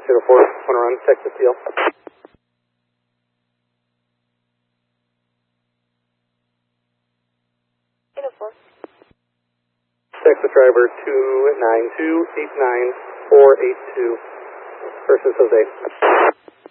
804, want to run Texas Steel. Texas driver 292-89482 versus Jose.